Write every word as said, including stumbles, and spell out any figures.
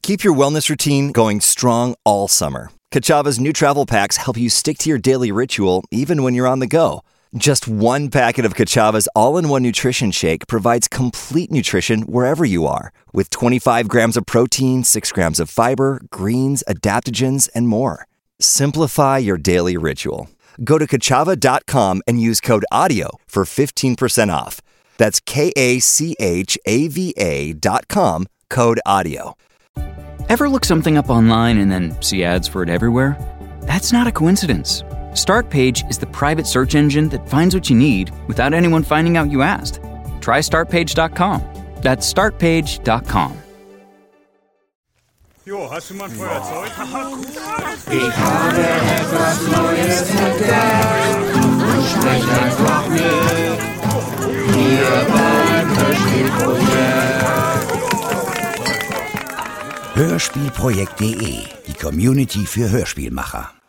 Keep your wellness routine going strong all summer. Kachava's new travel packs help you stick to your daily ritual even when you're on the go. Just one packet of Kachava's all-in-one nutrition shake provides complete nutrition wherever you are, with twenty-five grams of protein, six grams of fiber, greens, adaptogens, and more. Simplify your daily ritual. Go to Kachava dot com and use code AUDIO for fifteen percent off. That's K A C H A V A dot com, code AUDIO. Ever look something up online and then see ads for it everywhere? That's not a coincidence. Startpage is the private search engine that finds what you need without anyone finding out you asked. Try Start Page dot com. That's Start Page dot com. Jo, hast du mal ein Feuerzeug? Ich habe etwas Neues entdeckt und sprich einfach mit. Hier beim Hörspielprojekt. Hörspielprojekt punkt de, die Community für Hörspielmacher.